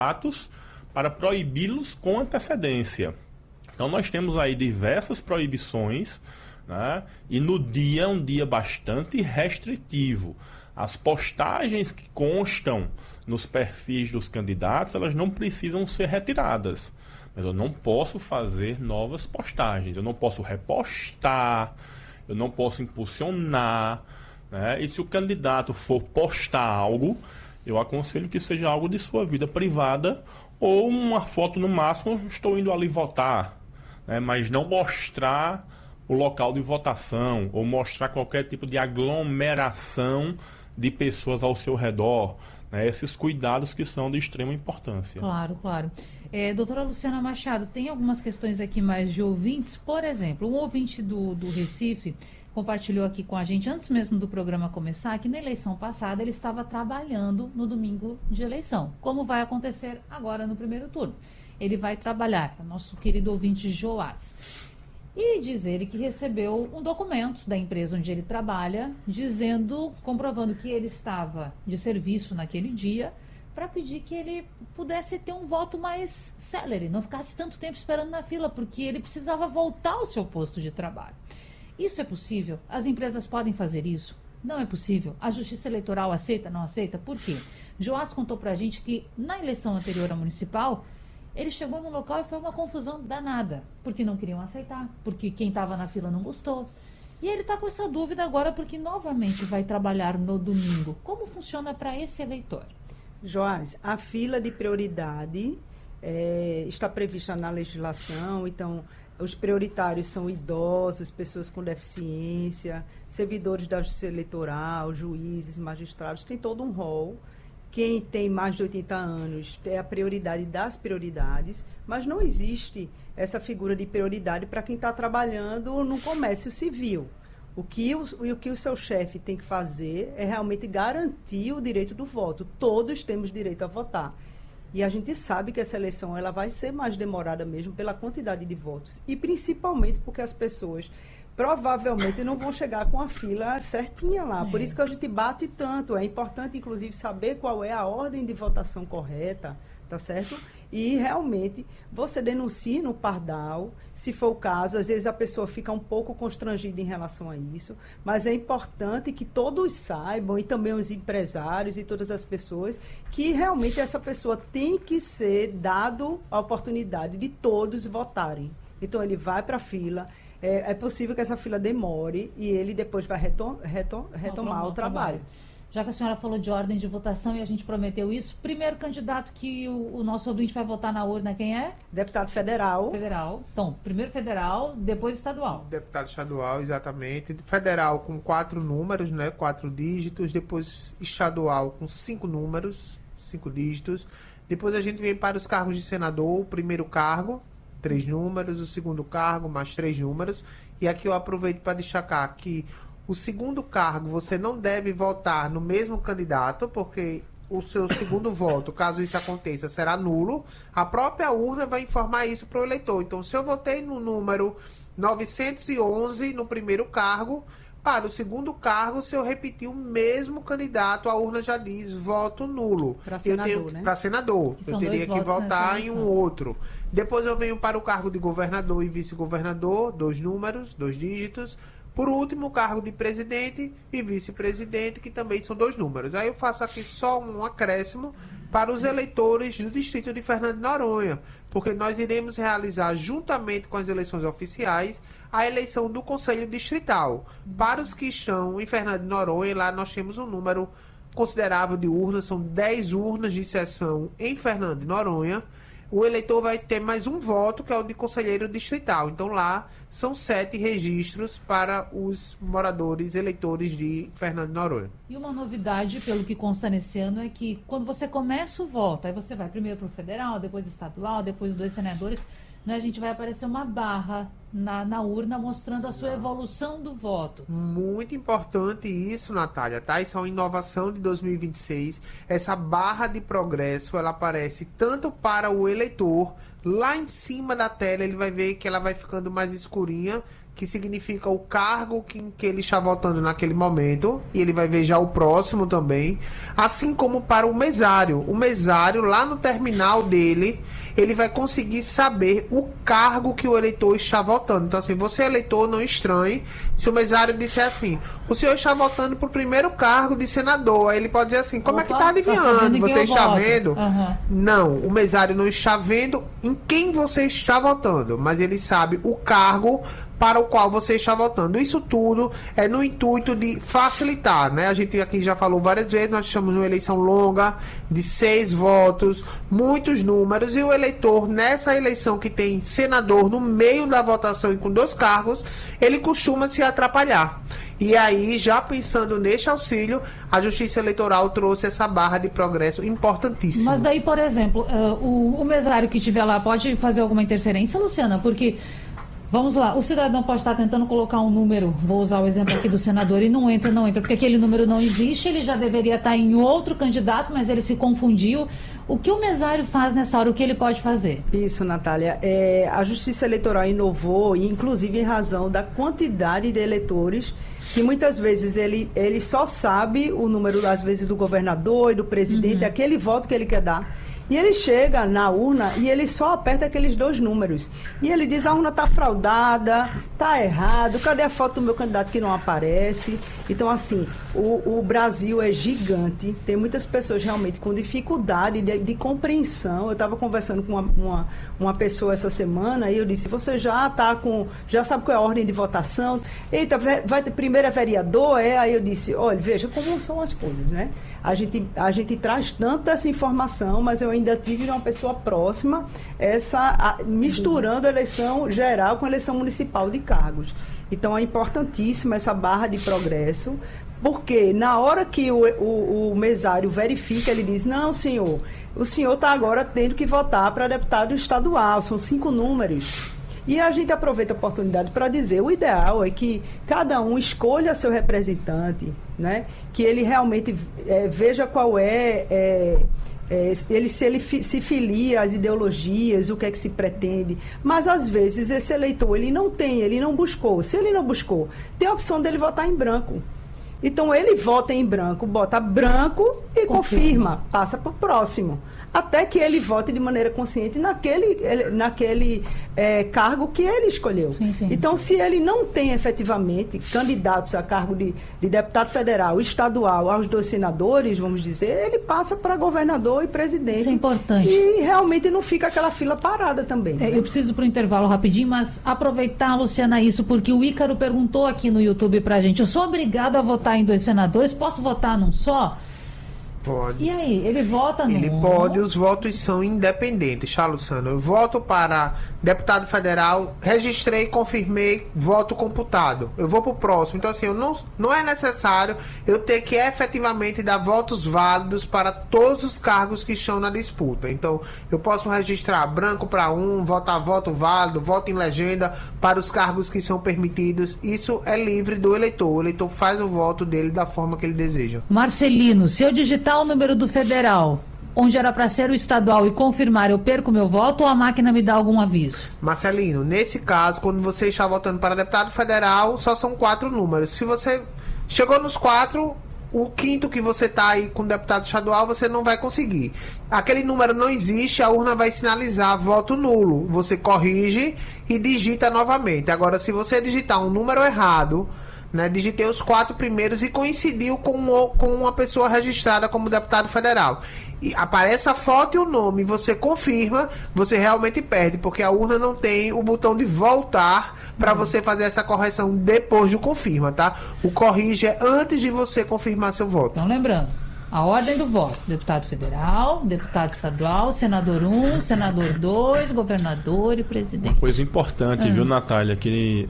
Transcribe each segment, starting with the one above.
atos para proibi-los com antecedência. Então nós temos aí diversas proibições, né? E no dia, um dia bastante restritivo. As postagens que constam nos perfis dos candidatos, elas não precisam ser retiradas. Mas eu não posso fazer novas postagens, eu não posso repostar, eu não posso impulsionar, né? E se o candidato for postar algo, eu aconselho que seja algo de sua vida privada ou uma foto no máximo, estou indo ali votar, né? Mas não mostrar o local de votação ou mostrar qualquer tipo de aglomeração de pessoas ao seu redor, né? Esses cuidados que são de extrema importância. Claro, claro. Doutora Luciana Machado, tem algumas questões aqui mais de ouvintes. Por exemplo, um ouvinte do Recife compartilhou aqui com a gente, antes mesmo do programa começar, que na eleição passada ele estava trabalhando no domingo de eleição, como vai acontecer agora no primeiro turno. Ele vai trabalhar, é o nosso querido ouvinte Joás. E diz ele que recebeu um documento da empresa onde ele trabalha, comprovando que ele estava de serviço naquele dia, para pedir que ele pudesse ter um voto mais célere, não ficasse tanto tempo esperando na fila, porque ele precisava voltar ao seu posto de trabalho. Isso é possível? As empresas podem fazer isso? Não é possível? A Justiça Eleitoral aceita, não aceita? Por quê? Joás contou para a gente que na eleição anterior à municipal, ele chegou no local e foi uma confusão danada, porque não queriam aceitar, porque quem estava na fila não gostou. E ele está com essa dúvida agora, porque novamente vai trabalhar no domingo. Como funciona para esse eleitor? Joás, a fila de prioridade está prevista na legislação, então os prioritários são idosos, pessoas com deficiência, servidores da Justiça Eleitoral, juízes, magistrados, tem todo um rol. Quem tem mais de 80 anos é a prioridade das prioridades, mas não existe essa figura de prioridade para quem está trabalhando no comércio civil. O que o seu chefe tem que fazer é realmente garantir o direito do voto. Todos temos direito a votar. E a gente sabe que essa eleição ela vai ser mais demorada mesmo pela quantidade de votos. E principalmente porque as pessoas provavelmente não vão chegar com a fila certinha lá. Por isso que a gente bate tanto. É importante, inclusive, saber qual é a ordem de votação correta, tá certo? E, realmente, você denuncie no Pardal, se for o caso. Às vezes a pessoa fica um pouco constrangida em relação a isso, mas é importante que todos saibam, e também os empresários e todas as pessoas, que realmente essa pessoa tem que ser dado a oportunidade de todos votarem. Então, ele vai para a fila. É possível que essa fila demore e ele depois vai retomar o trabalho. Já que a senhora falou de ordem de votação e a gente prometeu isso, primeiro candidato que o nosso ouvinte vai votar na urna, quem é? Deputado federal. Federal. Então, primeiro federal, depois estadual. Deputado estadual, exatamente. Federal com 4 números, né? 4 dígitos. Depois estadual com 5 números, 5 dígitos. Depois a gente vem para os cargos de senador, o primeiro cargo, 3 números, o segundo cargo, mais 3 números. E aqui eu aproveito para destacar que o segundo cargo você não deve votar no mesmo candidato, porque o seu segundo voto, caso isso aconteça, será nulo. A própria urna vai informar isso para o eleitor. Então, se eu votei no número 911 no primeiro cargo, para o segundo cargo, se eu repetir o mesmo candidato, a urna já diz voto nulo. Para senador, né? Para senador. Eu teria que votar em um outro. Depois eu venho para o cargo de governador e vice-governador, 2 números, 2 dígitos. Por último, o cargo de presidente e vice-presidente, que também são 2 números. Aí eu faço aqui só um acréscimo para os eleitores do distrito de Fernando de Noronha, porque nós iremos realizar, juntamente com as eleições oficiais, a eleição do Conselho Distrital. Para os que estão em Fernando de Noronha, lá nós temos um número considerável de urnas, são 10 urnas de sessão em Fernando de Noronha. O eleitor vai ter mais um voto, que é o de conselheiro distrital. Então lá são 7 registros para os moradores, eleitores de Fernando de Noronha. E uma novidade, pelo que consta nesse ano, é que quando você começa o voto, aí você vai primeiro para o federal, depois estadual, depois 2 senadores, né, a gente vai aparecer uma barra na urna mostrando a sua evolução do voto. Muito importante isso, Natália, tá? Isso é uma inovação de 2026. Essa barra de progresso, ela aparece tanto para o eleitor, lá em cima da tela ele vai ver que ela vai ficando mais escurinha, que significa o cargo que ele está votando naquele momento, e ele vai ver já o próximo também, assim como para o mesário. O mesário, lá no terminal dele, ele vai conseguir saber o cargo que o eleitor está votando. Então, assim, você, eleitor, não estranhe se o mesário disser assim: o senhor está votando para o primeiro cargo de senador. Aí ele pode dizer assim: como é que está adivinhando? Você está vendo? Não, o mesário não está vendo em quem você está votando, mas ele sabe o cargo para o qual você está votando. Isso tudo é no intuito de facilitar, né? A gente aqui já falou várias vezes, nós estamos numa eleição longa, de 6 votos, muitos números, e o eleitor, nessa eleição que tem senador no meio da votação e com 2 cargos, ele costuma se atrapalhar. E aí, já pensando neste auxílio, a Justiça Eleitoral trouxe essa barra de progresso importantíssima. Mas daí, por exemplo, o mesário que estiver lá pode fazer alguma interferência, Luciana? Porque, vamos lá, o cidadão pode estar tentando colocar um número, vou usar o exemplo aqui do senador, e não entra, porque aquele número não existe, ele já deveria estar em outro candidato, mas ele se confundiu. O que o mesário faz nessa hora? O que ele pode fazer? Isso, Natália. A Justiça Eleitoral inovou, inclusive em razão da quantidade de eleitores, que muitas vezes ele só sabe o número, às vezes, do governador e do presidente, aquele voto que ele quer dar. E ele chega na urna e ele só aperta aqueles 2 números. E ele diz: a urna está fraudada, está errado, cadê a foto do meu candidato que não aparece? Então, assim, o Brasil é gigante, tem muitas pessoas realmente com dificuldade de compreensão. Eu estava conversando com uma pessoa essa semana e eu disse: você já sabe qual é a ordem de votação? Eita, primeiro é vereador? Aí eu disse: olha, veja como são as coisas, né? A gente traz tanta essa informação, mas eu ainda tive uma pessoa próxima, misturando a eleição geral com a eleição municipal de cargos. Então, é importantíssima essa barra de progresso, porque na hora que o mesário verifica, ele diz: não, senhor, o senhor está agora tendo que votar para deputado estadual, são 5 números. E a gente aproveita a oportunidade para dizer: o ideal é que cada um escolha seu representante, né? Que ele realmente veja qual se ele se filia às ideologias, o que é que se pretende. Mas, às vezes, esse eleitor, ele não buscou. Se ele não buscou, tem a opção dele votar em branco. Então, ele vota em branco, bota branco e confirma, passa para o próximo. Até que ele vote de maneira consciente naquele cargo que ele escolheu. Sim. Então, se ele não tem efetivamente candidatos a cargo de deputado federal, estadual, aos 2 senadores, vamos dizer, ele passa para governador e presidente. Isso é importante. E realmente não fica aquela fila parada também. Né? Eu preciso para o intervalo rapidinho, mas aproveitar, Luciana, isso, porque o Ícaro perguntou aqui no YouTube para a gente: eu sou obrigado a votar em 2 senadores, posso votar num só? Pode. E aí, ele vota no... Ele pode, os votos são independentes, tá, Luciano? Eu voto para deputado federal, registrei, confirmei, voto computado. Eu vou pro próximo. Então, assim, não é necessário eu ter que efetivamente dar votos válidos para todos os cargos que estão na disputa. Então, eu posso registrar branco para um, votar voto válido, voto em legenda para os cargos que são permitidos. Isso é livre do eleitor. O eleitor faz o voto dele da forma que ele deseja. Marcelino, se eu digitar o número do federal, onde era para ser o estadual, e confirmar, eu perco meu voto ou a máquina me dá algum aviso? Marcelino, nesse caso, quando você está votando para deputado federal, só são 4 números. Se você chegou nos 4, o 5º que você está aí com o deputado estadual, você não vai conseguir. Aquele número não existe, a urna vai sinalizar voto nulo. Você corrige e digita novamente. Agora, se você digitar um número errado, né, digitei os 4 primeiros e coincidiu com uma pessoa registrada como deputado federal, e aparece a foto e o nome, você confirma, você realmente perde, porque a urna não tem o botão de voltar para você fazer essa correção depois do confirma, tá? O corrige é antes de você confirmar seu voto. Então, lembrando, a ordem do voto: deputado federal, deputado estadual, senador 1, senador 2, governador e presidente. Uma coisa importante, viu, Natália, que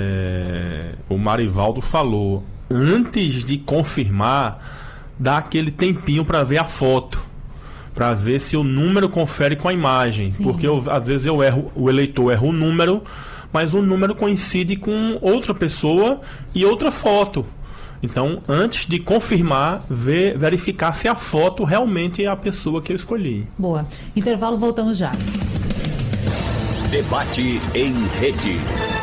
o Marivaldo falou: antes de confirmar, dá aquele tempinho para ver a foto, para ver se o número confere com a imagem. Sim. Porque às vezes o eleitor erra o número, mas o número coincide com outra pessoa e outra foto. Então, antes de confirmar, verificar se a foto realmente é a pessoa que eu escolhi. Boa. Intervalo, voltamos já. Debate em rede.